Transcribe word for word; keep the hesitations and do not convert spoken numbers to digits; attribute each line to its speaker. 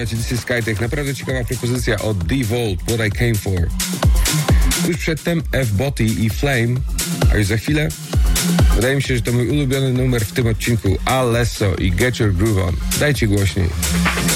Speaker 1: słuchajcie, This is Skytech. Naprawdę ciekawa propozycja od The Vault, What I Came For. Tuż przedtem F-Boty i Flame, a już za chwilę wydaje mi się, że to mój ulubiony numer w tym odcinku, Alesso i Get Your Groove On. Dajcie głośniej.